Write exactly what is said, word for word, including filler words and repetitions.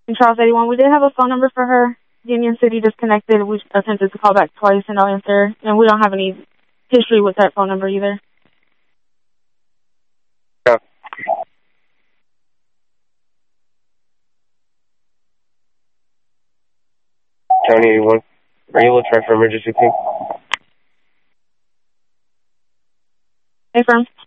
In Charles eighty-one, we did have a phone number for her. Union City disconnected. We attempted to call back twice and no answer. And we don't have any history with that phone number either. Yeah. County eighty-one. Are you able to try for emergency team? Hey, firm.